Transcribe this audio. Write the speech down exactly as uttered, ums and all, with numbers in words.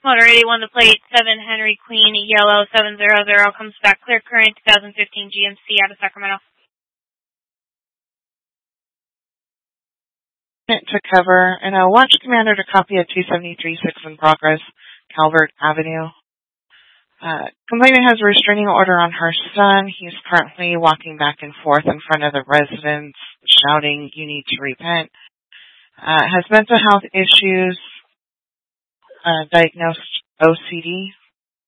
Motor eighty-one, the plate, seven Henry Queen, yellow, seven zero zero, comes back clear current, twenty fifteen G M C out of Sacramento. To cover, and I want Commander to copy a two seventy-three six in progress, Calvert Avenue. Uh, complainant has a restraining order on her son. He's currently walking back and forth in front of the residence, shouting, "You need to repent." Uh, has mental health issues, uh, diagnosed O C D,